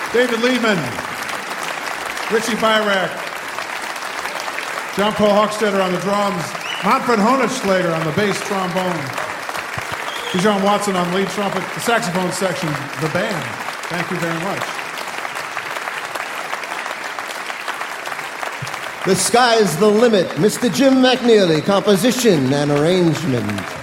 David Lehman, Richie Byrack, John Paul Hochstetter on the drums, Manfred Honigschlager on the bass trombone, Dijon Watson on lead trumpet, the saxophone section, the band. Thank you very much. The Sky's the Limit, Mr. Jim McNeely, composition and arrangement.